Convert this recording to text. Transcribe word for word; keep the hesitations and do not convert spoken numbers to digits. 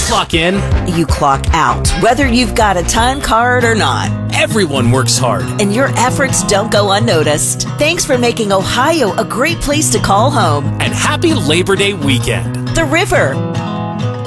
clock in. You clock out, whether you've got a time card or not. Everyone works hard. And your efforts don't go unnoticed. Thanks for making Ohio a great place to call home. And happy Labor Day weekend. The River.